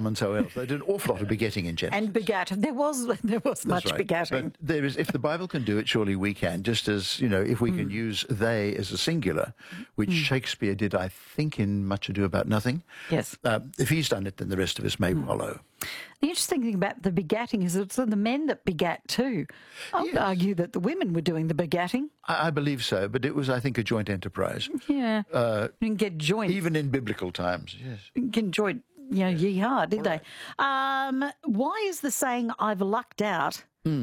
and so else. They did an awful lot of begetting in Genesis. And begat. There was much right. begatting. But there is, if the Bible can do it, surely we can. Just as, if we can use they as a singular, which Shakespeare did, I think, in Much Ado About Nothing. Yes. If he's done it, then the rest of us may follow. The interesting thing about the begatting is it's the men that begat too. I would argue that the women were doing the begatting. I believe so, but it was, I think, a joint enterprise. Yeah. You didn't get joint. Even in biblical times, yes. You didn't get joint, yee-haw, did they? Why is the saying, I've lucked out,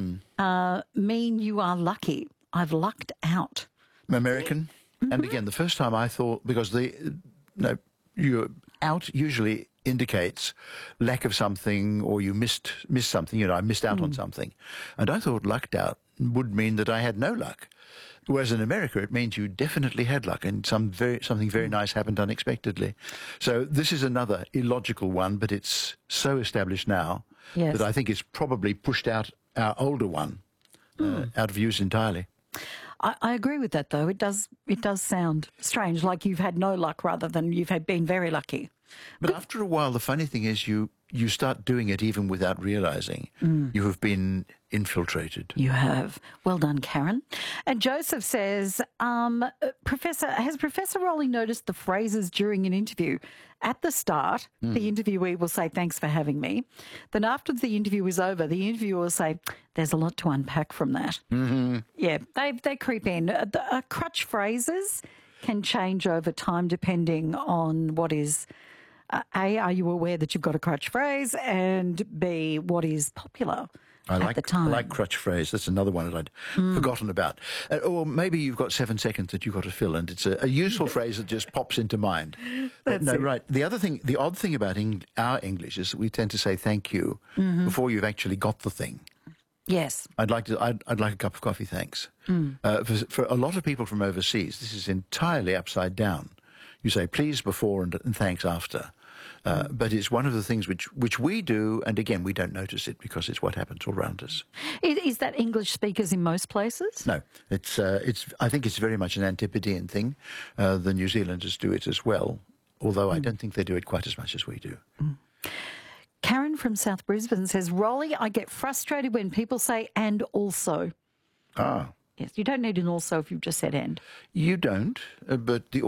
mean you are lucky? I've lucked out. American. And again, the first time I thought, because you're out usually indicates lack of something, or you missed something. I missed out on something. And I thought lucked out would mean that I had no luck. Whereas in America, it means you definitely had luck and something very nice happened unexpectedly. So this is another illogical one, but it's so established now that I think it's probably pushed out our older one out of use entirely. I agree with that, though. It does sound strange, like you've had no luck rather than you've been very lucky. But after a while, the funny thing is you start doing it even without realising. You have been infiltrated. You have. Well done, Karen. And Joseph says, has Professor Rowley noticed the phrases during an interview? At the start, the interviewee will say, thanks for having me. Then after the interview is over, the interviewer will say, there's a lot to unpack from that. Yeah, they creep in. Crutch phrases can change over time depending on what is... A, are you aware that you've got a crutch phrase? And B, what is popular at the time? I like crutch phrase. That's another one that I'd forgotten about. Or maybe you've got 7 seconds that you've got to fill, and it's a useful phrase that just pops into mind. Right. The odd thing about our English is that we tend to say thank you before you've actually got the thing. Yes. I'd like a cup of coffee, thanks. For a lot of people from overseas, this is entirely upside down. You say please before and thanks after. But it's one of the things which we do, and again, we don't notice it because it's what happens all around us. Is that English speakers in most places? No, I think it's very much an Antipodean thing. The New Zealanders do it as well, although I don't think they do it quite as much as we do. Karen from South Brisbane says, Rolly, I get frustrated when people say and also. Ah. Yes, you don't need an also if you've just said and. You don't, but the